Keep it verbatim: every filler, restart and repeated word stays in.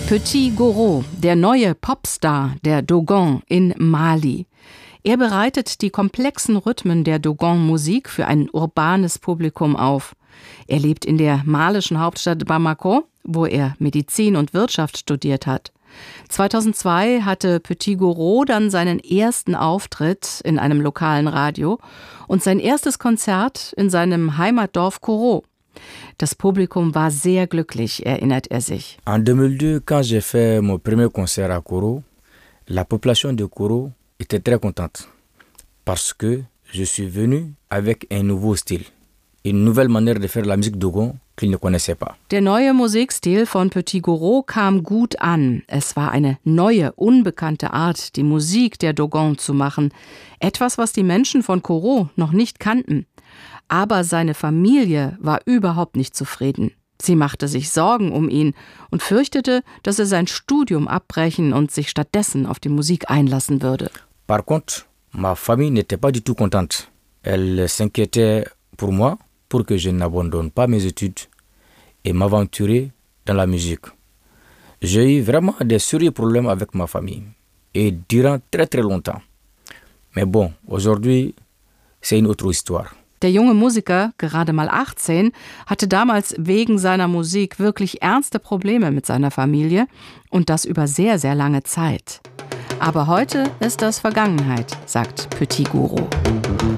Petit Goro, der neue Popstar der Dogon in Mali. Er bereitet die komplexen Rhythmen der Dogon-Musik für ein urbanes Publikum auf. Er lebt in der malischen Hauptstadt Bamako, wo er Medizin und Wirtschaft studiert hat. zweitausendzwei hatte Petit Goro dann seinen ersten Auftritt in einem lokalen Radio und sein erstes Konzert in seinem Heimatdorf Koro. Das Publikum war sehr glücklich, erinnert er sich. En deux mille deux, quand j'ai fait mon premier concert à Koro, la population de Koro était très contente parce que je suis venu avec un nouveau style, une nouvelle manière de faire la musique Dogon qu'ils ne connaissaient pas. Der neue Musikstil von Petit Goro kam gut an. Es war eine neue, unbekannte Art, die Musik der Dogon zu machen. Etwas, was die Menschen von Koro noch nicht kannten. Aber seine Familie war überhaupt nicht zufrieden. Sie machte sich Sorgen um ihn und fürchtete, dass er sein Studium abbrechen und sich stattdessen auf die Musik einlassen würde. Par contre, ma famille n'était pas du tout contente. Elle s'inquiétait pour moi, pour que je n'abandonne pas mes études et m'aventurer dans la musique. J'ai eu vraiment des sérieux problèmes avec ma famille et durant très très longtemps. Mais bon, aujourd'hui, c'est une autre histoire. Der junge Musiker, gerade mal achtzehn, hatte damals wegen seiner Musik wirklich ernste Probleme mit seiner Familie und das über sehr, sehr lange Zeit. Aber heute ist das Vergangenheit, sagt Petit Goro.